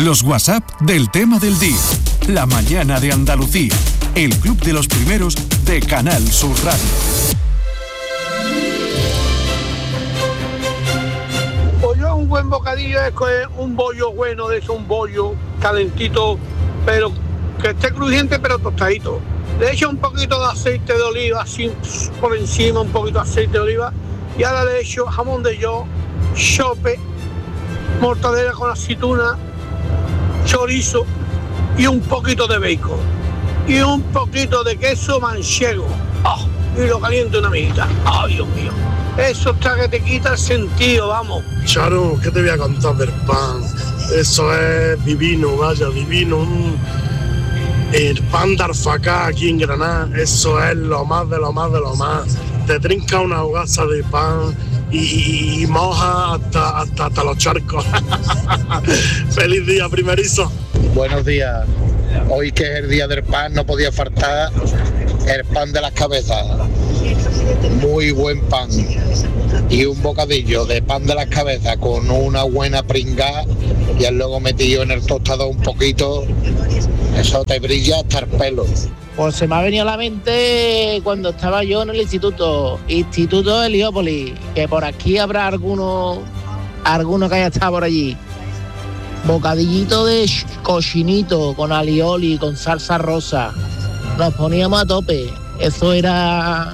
Los WhatsApp del tema del día. La mañana de Andalucía. El club de los primeros de Canal Sur Radio. Pues yo un buen bocadillo es un bollo bueno, de eso, un bollo calentito, pero que esté crujiente pero tostadito. Le echo un poquito de aceite de oliva, así por encima, un poquito de aceite de oliva, y ahora le echo jamón de york, chope, mortadela con aceituna, chorizo y un poquito de bacon y un poquito de queso manchego. ¡Oh! Y lo caliento una amiguita. ¡Oh, Dios mío! Eso está que te quita el sentido, vamos. Charo, ¿qué te voy a contar del pan? Eso es divino, vaya, divino. El pan de Arfacá aquí en Granada, eso es lo más de lo más de lo más. Te trinca una hogaza de pan y moja hasta los charcos. Feliz día, primerizo. Buenos días. Hoy que es el día del pan, no podía faltar el pan de las cabezas. Muy buen pan. Y un bocadillo de pan de las cabezas con una buena pringá y luego metido en el tostador un poquito. Eso te brilla hasta el pelo. Pues se me ha venido a la mente cuando estaba yo en el Instituto de Heliópolis, que por aquí habrá alguno que haya estado por allí. Bocadillito de cochinito con alioli, con salsa rosa. Nos poníamos a tope. Eso era...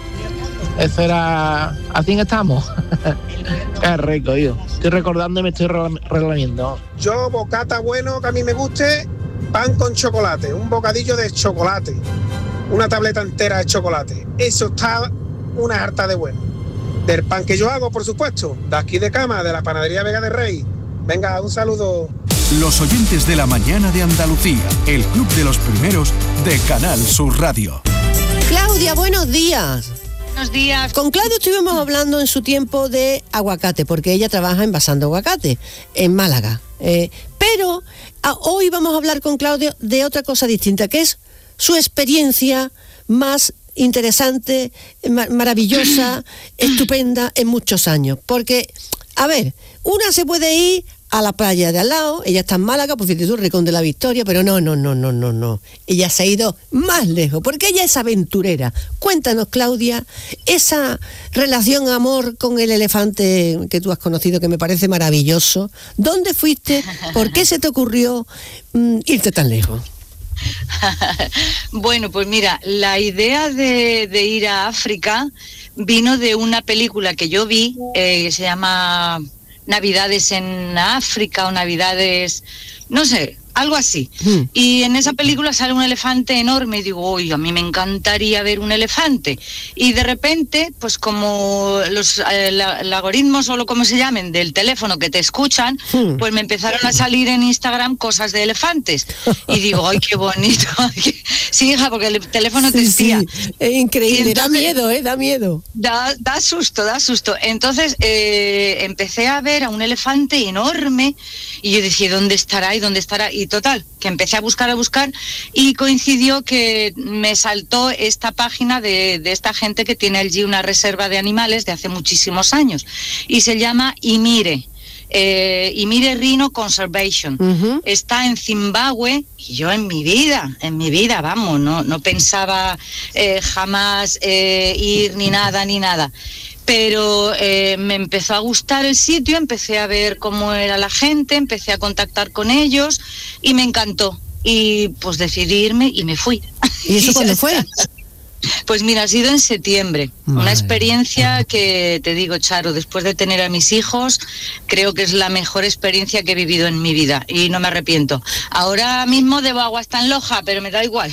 Así estamos. Qué rico, yo. Estoy recordando y me estoy relamiendo. Yo, bocata bueno que a mí me guste, pan con chocolate, un bocadillo de chocolate, una tableta entera de chocolate. Eso está una harta de bueno. Del pan que yo hago, por supuesto, de aquí de Cama, de la panadería Vega de Rey. Venga, un saludo. Los oyentes de la mañana de Andalucía, el club de los primeros de Canal Sur Radio. Claudia, buenos días. Buenos días. Con Claudia estuvimos hablando en su tiempo de aguacate, porque ella trabaja envasando aguacate en Málaga. Pero hoy vamos a hablar con Claudia de otra cosa distinta, que es su experiencia más interesante, maravillosa, estupenda en muchos años. Porque, a ver, una se puede ir a la playa de al lado, ella está en Málaga, pues fíjate tú, Rincón de la Victoria, pero no. Ella se ha ido más lejos, porque ella es aventurera. Cuéntanos, Claudia, esa relación amor con el elefante que tú has conocido, que me parece maravilloso. ¿Dónde fuiste? ¿Por qué se te ocurrió irte tan lejos? Bueno, pues mira, la idea de ir a África vino de una película que yo vi, que se llama Navidades en África o Navidades, no sé, algo así. Y en esa película sale un elefante enorme y digo, oye, a mí me encantaría ver un elefante. Y de repente, pues como los algoritmos o lo como se llamen del teléfono que te escuchan, pues me empezaron a salir en Instagram cosas de elefantes. Y digo, ay, qué bonito. Sí, hija, porque el teléfono te espía. Sí, es increíble, entonces, da miedo. Da susto. Entonces empecé a ver a un elefante enorme y yo decía, ¿dónde estará? Y total, que empecé a buscar y coincidió que me saltó esta página de esta gente que tiene allí una reserva de animales de hace muchísimos años y se llama Imire Rhino Conservation. Está en Zimbabue y yo en mi vida, vamos, no pensaba jamás ir ni nada. Pero me empezó a gustar el sitio, empecé a ver cómo era la gente, empecé a contactar con ellos y me encantó. Y pues decidí irme y me fui. ¿Y eso cuándo fue? Pues mira, ha sido en septiembre. Una experiencia que, te digo, Charo, después de tener a mis hijos, creo que es la mejor experiencia que he vivido en mi vida y no me arrepiento. Ahora mismo debo agua hasta en Loja, pero me da igual.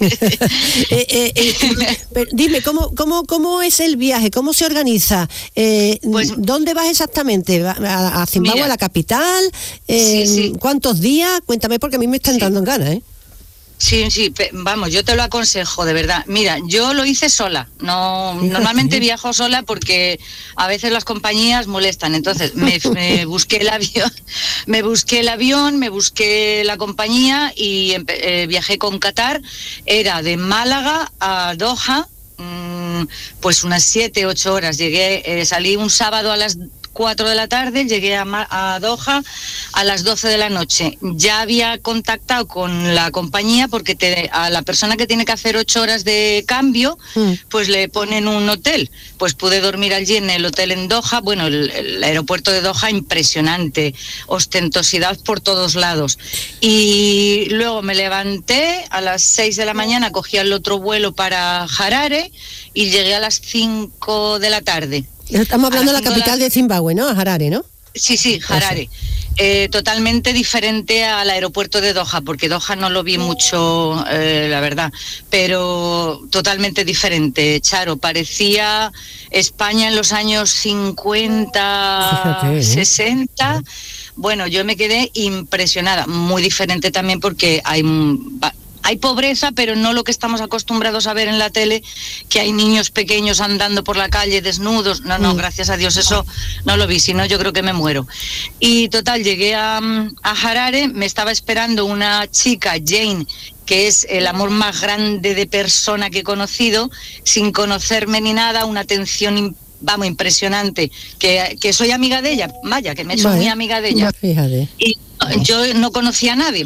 Dime, ¿cómo es el viaje? ¿Cómo se organiza? Pues, ¿dónde vas exactamente? ¿A Zimbabue, mira, a la capital? Sí. ¿Cuántos días? Cuéntame, porque a mí me está entrando en ganas, ¿eh? Sí, vamos, yo te lo aconsejo, de verdad. Mira, yo lo hice sola, normalmente viajo sola porque a veces las compañías molestan, entonces me busqué el avión, me busqué la compañía y viajé con Qatar, era de Málaga a Doha, pues unas 7-8 horas, salí un sábado a las 4 de la tarde, llegué a Doha a las 12 de la noche. Ya había contactado con la compañía porque a la persona que tiene que hacer 8 horas de cambio, pues le ponen un hotel. Pues pude dormir allí en el hotel en Doha. Bueno, el aeropuerto de Doha impresionante, ostentosidad por todos lados. Y luego me levanté a las 6 de la mañana, cogí el otro vuelo para Harare y llegué a las 5 de la tarde. Estamos hablando de la capital de Zimbabue, ¿no? Harare, ¿no? Sí, Harare. Totalmente diferente al aeropuerto de Doha, porque Doha no lo vi mucho, la verdad, pero totalmente diferente, Charo. Parecía España en los años 50, fíjate, 60. Bueno, yo me quedé impresionada. Muy diferente también porque hay pobreza, pero no lo que estamos acostumbrados a ver en la tele, que hay niños pequeños andando por la calle desnudos. No, gracias a Dios eso no lo vi, si no yo creo que me muero. Y total, llegué a Harare, me estaba esperando una chica, Jane, que es el amor más grande de persona que he conocido, sin conocerme ni nada, una atención impresionante, que soy amiga de ella, vaya, que me he hecho muy amiga de ella. Fíjate. Y yo no conocía a nadie,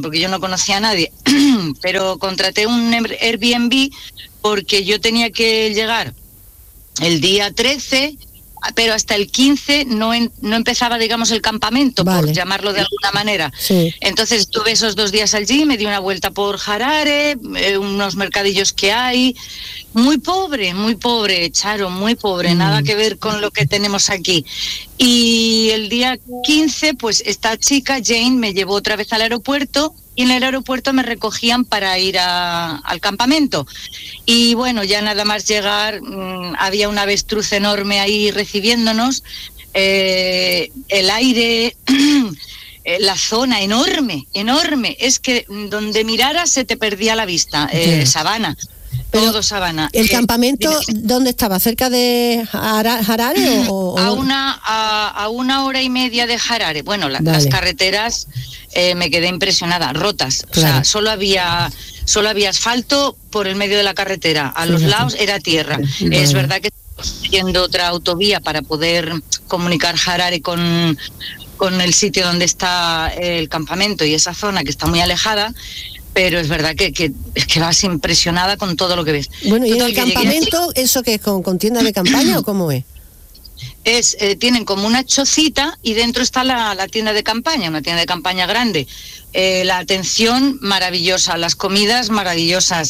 pero contraté un Airbnb porque yo tenía que llegar el día 13, pero hasta el 15 no empezaba, digamos, el campamento, por llamarlo de alguna manera. Sí. Entonces estuve esos 2 días allí, me di una vuelta por Harare, unos mercadillos que hay. Muy pobre, Charo, muy pobre, nada que ver con lo que tenemos aquí. Y el día 15, pues esta chica, Jane, me llevó otra vez al aeropuerto, y en el aeropuerto me recogían para ir al campamento. Y bueno, ya nada más llegar, había un avestruz enorme ahí recibiéndonos, el aire, la zona enorme, es que donde miraras se te perdía la vista, sabana. Todo sabana. ¿El campamento dónde estaba? ¿Cerca de Harare o a una hora y media de Harare? Bueno, las carreteras me quedé impresionada, rotas. Claro. O sea, solo había asfalto por el medio de la carretera. A los lados era tierra. Vale. Es verdad que estamos haciendo otra autovía para poder comunicar Harare con el sitio donde está el campamento y esa zona que está muy alejada. Pero es verdad que vas impresionada con todo lo que ves. Bueno, ¿y en el campamento eso qué es? ¿Con tienda de campaña o cómo es? Tienen como una chocita y dentro está la tienda de campaña, una tienda de campaña grande. La atención maravillosa, las comidas maravillosas,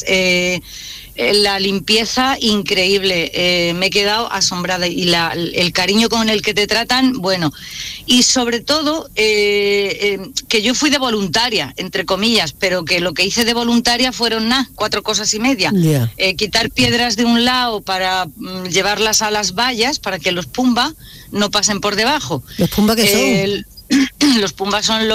la limpieza increíble. Me he quedado asombrada y el cariño con el que te tratan, bueno. Y sobre todo que yo fui de voluntaria, entre comillas, pero que lo que hice de voluntaria fueron 4 cosas y media. Yeah. Quitar piedras de un lado para llevarlas a las vallas para que los pumba no pasen por debajo. ¿Los pumba qué son? Los pumbas son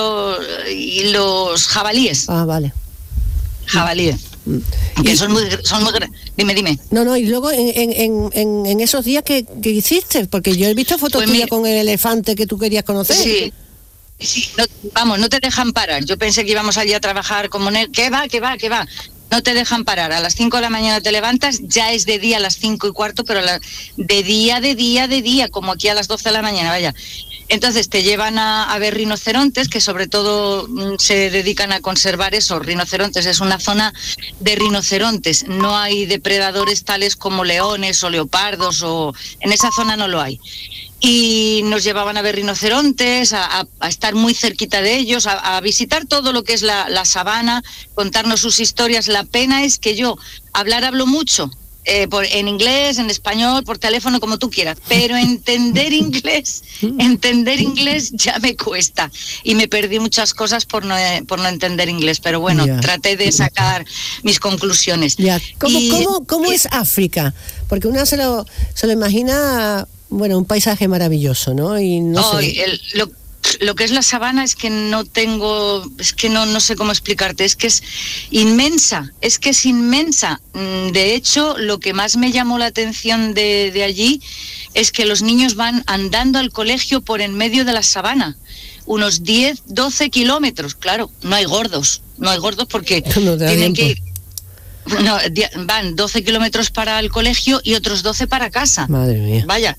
los jabalíes. Ah, vale. Jabalíes. Que son muy dime. No, y luego en esos días que hiciste, porque yo he visto fotos tuyas con el elefante que tú querías conocer. Sí, no te dejan parar. Yo pensé que íbamos allí a trabajar como ¿qué va? No te dejan parar. A las 5 de la mañana te levantas, ya es de día a las 5:15, pero de día, como aquí a las 12 de la mañana, vaya. Entonces te llevan a ver rinocerontes, que sobre todo se dedican a conservar esos rinocerontes. Es una zona de rinocerontes, no hay depredadores tales como leones o leopardos, en esa zona no lo hay. Y nos llevaban a ver rinocerontes, a estar muy cerquita de ellos, a visitar todo lo que es la sabana, contarnos sus historias. La pena es que yo hablo mucho, en inglés, en español, por teléfono, como tú quieras, pero entender inglés ya me cuesta y me perdí muchas cosas por no entender inglés, pero bueno, traté de sacar mis conclusiones. ¿Cómo es África? Porque uno se lo imagina, bueno, un paisaje maravilloso, ¿no? Y no sé. Lo que es la sabana es que no sé cómo explicarte, es que es inmensa. De hecho, lo que más me llamó la atención de allí es que los niños van andando al colegio por en medio de la sabana, unos 10, 12 kilómetros. Claro, no hay gordos porque tienen que ir. No, van 12 kilómetros para el colegio y otros 12 para casa. Madre mía. Vaya.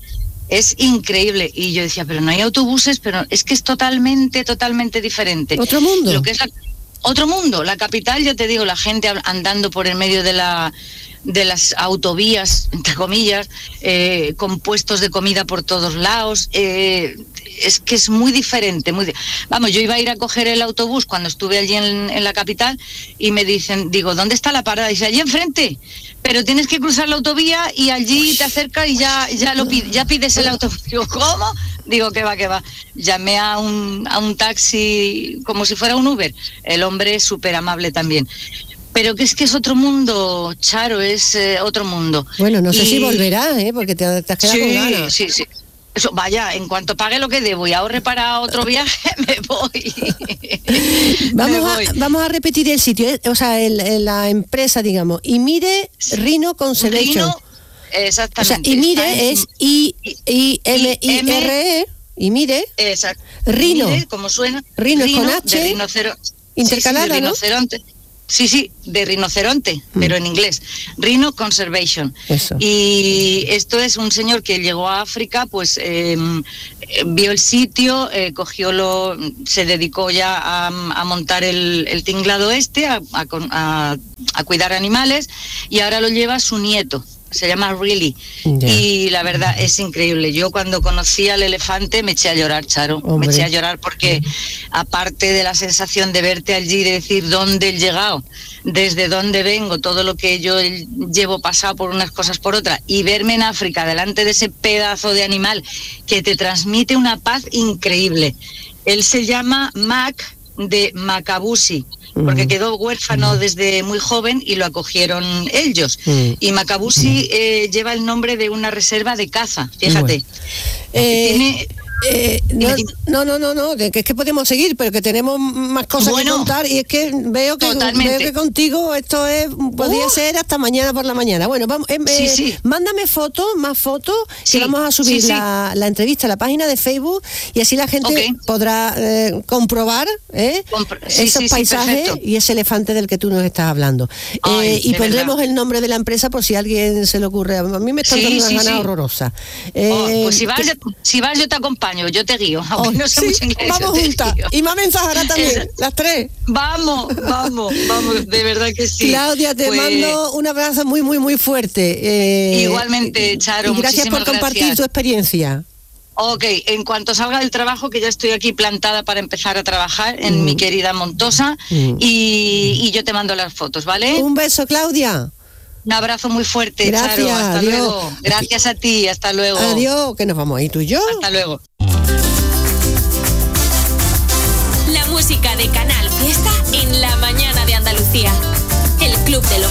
Es increíble. Y yo decía, pero no hay autobuses, pero es que es totalmente diferente. Otro mundo. Lo que es otro mundo. La capital, ya te digo, la gente andando por el medio de las autovías, entre comillas, con puestos de comida por todos lados. Es que es muy diferente. Vamos, yo iba a ir a coger el autobús cuando estuve allí en la capital y me dicen, digo, ¿dónde está la parada? Y dice, allí enfrente. Pero tienes que cruzar la autovía y allí te acercas y ya pides el autobús. Digo, ¿cómo? Digo, que va. Llamé a un taxi como si fuera un Uber. El hombre es súper amable también. Pero que es otro mundo, Charo, es otro mundo. Bueno, no sé si volverá, porque te has quedado con ganas. Sí. Eso, vaya, en cuanto pague lo que debo y ahorre para otro viaje, me voy. Vamos a repetir el sitio, o sea, la empresa, digamos. Imire Rhino Conservation. Rhino, exactamente. O sea, Imire es I-M-I-R-E. Imire. Exacto. Rhino. Imire, como suena. Rhino con H. De intercalada, de ¿no? rinoceronte. Sí, de rinoceronte, pero en inglés. Rhino Conservation. Eso. Y esto es un señor que llegó a África, pues vio el sitio, se dedicó ya a montar el tinglado a cuidar animales, y ahora lo lleva su nieto. Se llama Really. Yeah. Y la verdad es increíble. Yo cuando conocí al elefante me eché a llorar, Charo. Hombre. Me eché a llorar porque aparte de la sensación de verte allí, de decir dónde he llegado, desde dónde vengo, todo lo que yo llevo pasado por unas cosas por otras, y verme en África delante de ese pedazo de animal que te transmite una paz increíble. Él se llama Mac de Macabusi, porque quedó huérfano desde muy joven y lo acogieron ellos. Y Macabusi lleva el nombre de una reserva de caza, fíjate. No, que es que podemos seguir, pero que tenemos más cosas que contar, y es que veo que contigo esto podría ser hasta mañana por la mañana. Bueno, vamos, mándame más fotos, que vamos a subir la entrevista a la página de Facebook, y así la gente podrá comprobar esos paisajes y ese elefante del que tú nos estás hablando. Y pondremos el nombre de la empresa por si a alguien se le ocurre. A mí me están dando una gana horrorosa. Pues si vas yo te acompaño. Yo te guío, aunque no sé mucho inglés. Vamos juntas. Y Mame Zahara también, las tres. Vamos, de verdad que sí. Claudia, te mando un abrazo muy, muy, muy fuerte. Igualmente, Charo, y gracias por compartir tu experiencia. Ok, en cuanto salga del trabajo, que ya estoy aquí plantada para empezar a trabajar en mi querida Montosa, y yo te mando las fotos, ¿vale? Un beso, Claudia. Un abrazo muy fuerte, gracias, Charo. Hasta adiós. Luego. Gracias a ti, hasta luego. Adiós, que nos vamos ahí tú y yo. Hasta luego. La música de